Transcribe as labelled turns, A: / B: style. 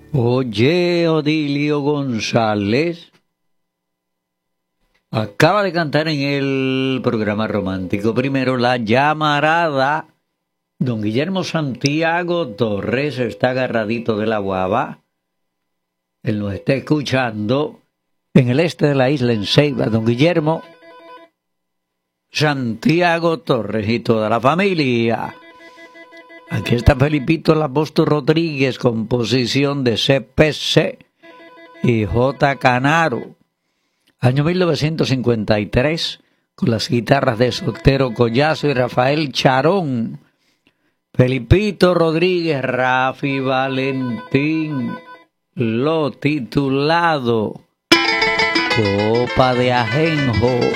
A: Oye, Odilio González acaba de cantar en el programa romántico primero La Llamarada. Don Guillermo Santiago Torres está agarradito de la guava. Él nos está escuchando en el este de la isla, en Ceiba. Don Guillermo Santiago Torres y toda la familia. Aquí está Felipito Laposto Rodríguez, composición de CPC y J. Canaro. Año 1953, con las guitarras de Sotero Collazo y Rafael Charón. Felipito Rodríguez, Rafi Valentín, lo titulado Copa de Ajenjo.